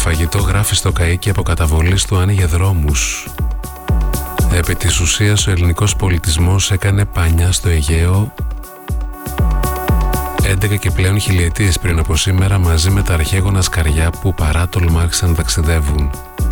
φαγητό γράφει στο καΐκι αποκαταβολής του άνοιγε δρόμους. Επί της ουσίας ο ελληνικός πολιτισμός έκανε πανιά στο Αιγαίο 11 και πλέον χιλιετίες πριν από σήμερα μαζί με τα αρχαίγωνα σκαριά που παράτολμα άρχισαν να ταξιδεύουν.